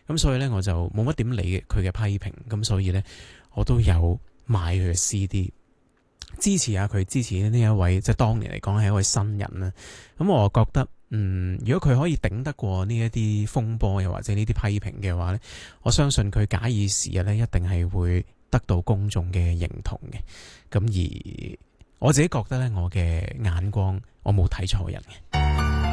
咁所以咧我就冇乜點理佢嘅批評，咁所以咧我都有買佢嘅 CD。支持下佢，支持呢一位即係當年嚟講係一位新人啦。咁我覺得，如果佢可以頂得過呢一啲風波，又或者呢啲批評嘅話呢，我相信佢假以時日呢，一定係會得到公眾嘅認同嘅。咁而我自己覺得呢，我嘅眼光我冇睇錯人嘅。